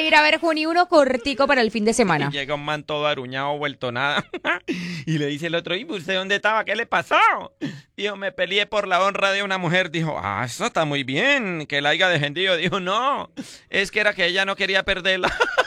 ir a ver Juni uno cortico para el fin de Y semana. llega un man todo aruñado, vuelto nada. Y le dice el otro, ¿y usted dónde estaba? ¿Qué le pasó? Dijo, me peleé por la honra de una mujer. Dijo, eso está muy bien, que la haya defendido. Dijo, no, es que era que ella no quería perderla.